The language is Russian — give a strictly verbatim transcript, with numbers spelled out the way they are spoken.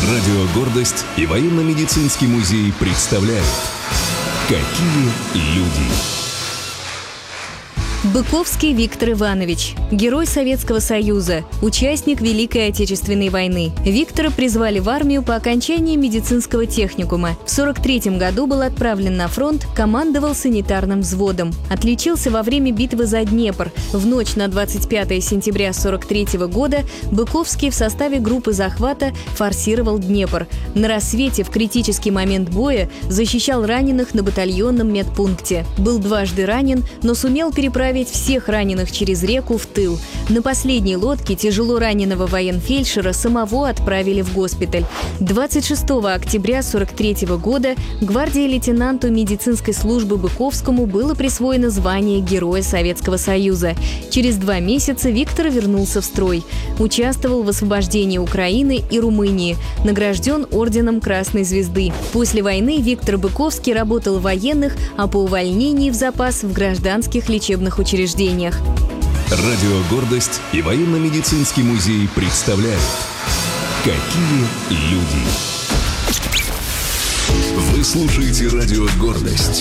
Радио «Гордость» и военно-медицинский музей представляют «Какие люди». Быковский Виктор Иванович. Герой Советского Союза, участник Великой Отечественной войны. Виктора призвали в армию по окончании медицинского техникума. В сорок третьем году был отправлен на фронт, командовал санитарным взводом. Отличился во время битвы за Днепр. В ночь на двадцать пятое сентября сорок третьего года Быковский в составе группы захвата форсировал Днепр. На рассвете в критический момент боя защищал раненых на батальонном медпункте. Был дважды ранен, но сумел переправить всех раненых через реку в тыл. На последней лодке тяжело раненого военфельдшера самого отправили в госпиталь. двадцать шестого октября сорок третьего года гвардии-лейтенанту медицинской службы Быковскому было присвоено звание Героя Советского Союза. Через два месяца Виктор вернулся в строй. Участвовал в освобождении Украины и Румынии. Награжден орденом Красной Звезды. После войны Виктор Быковский работал в военных, а по увольнении в запас в гражданских лечебных учреждениях. Радио «Гордость» и военно-медицинский музей представляют «Какие люди». Вы слушаете радио «Гордость».